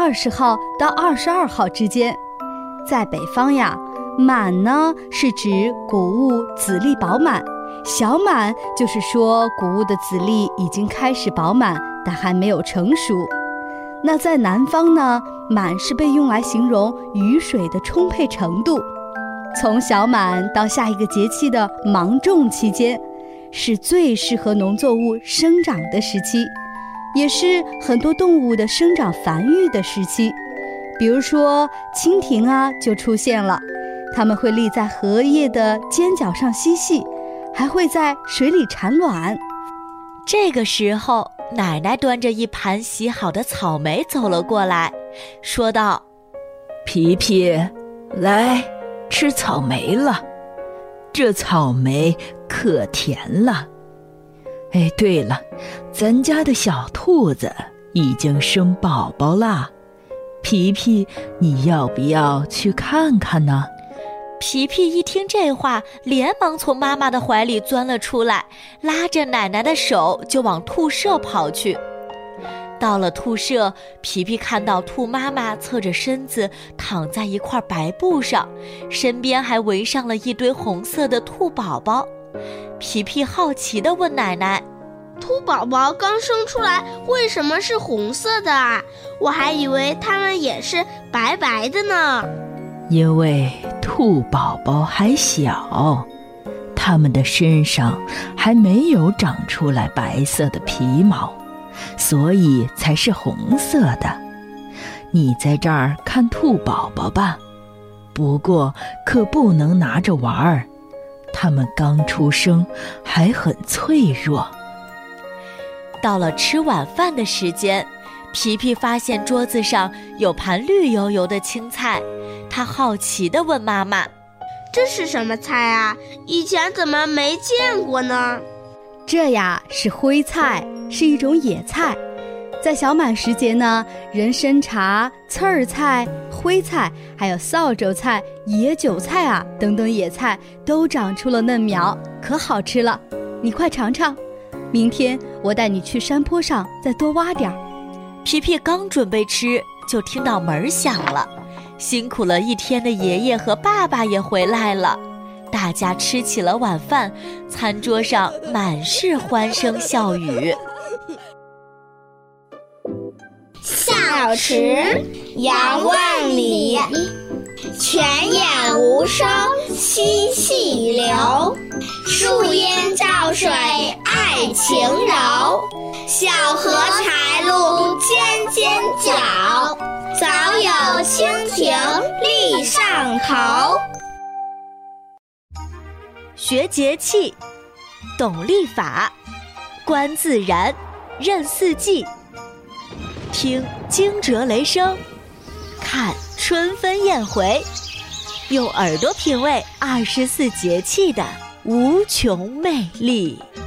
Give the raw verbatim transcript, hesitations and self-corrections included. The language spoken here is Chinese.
二十号到二十二号之间。在北方呀，满呢是指谷物籽粒饱满，小满就是说谷物的籽粒已经开始饱满，但还没有成熟。那在南方呢，满是被用来形容雨水的充沛程度。从小满到下一个节气的芒种期间，是最适合农作物生长的时期，也是很多动物的生长繁育的时期。比如说蜻蜓啊就出现了，它们会立在荷叶的尖角上嬉戏，还会在水里产卵。 这个时候，奶奶端着一盘洗好的草莓走了过来，说道： 皮皮，来吃草莓了，这草莓可甜了。哎，对了，咱家的小兔子已经生宝宝啦，皮皮，你要不要去看看呢？ 皮皮一听这话，连忙从妈妈的怀里钻了出来，拉着奶奶的手就往兔舍跑去。到了兔舍，皮皮看到兔妈妈侧着身子躺在一块白布上，身边还围上了一堆红色的兔宝宝。皮皮好奇地问奶奶： 兔宝宝刚生出来为什么是红色的啊？我还以为它们也是白白的呢。 因为兔宝宝还小，它们的身上还没有长出来白色的皮毛，所以才是红色的。你在这儿看兔宝宝吧，不过可不能拿着玩儿，它们刚出生还很脆弱。 到了吃晚饭的时间，皮皮发现桌子上有盘绿油油的青菜，他好奇地问妈妈： 这是什么菜啊？以前怎么没见过呢？ 这呀是灰菜，是一种野菜。在小满时节呢，人参茶、刺儿菜、灰菜，还有扫帚菜、野韭菜啊等等野菜都长出了嫩苗，可好吃了。你快尝尝，明天我带你去山坡上再多挖点儿。 皮皮刚准备吃，就听到门响了，辛苦了一天的爷爷和爸爸也回来了。大家吃起了晚饭，餐桌上满是欢声笑语。 孝池杨万里，泉眼无声惜细流。树阴照水爱晴柔，小荷才露尖尖角，早有蜻蜓立上头。 学节气，懂历法，观自然，认四季，听惊蛰雷声，看春分燕回，用耳朵品味二十四节气的无穷魅力。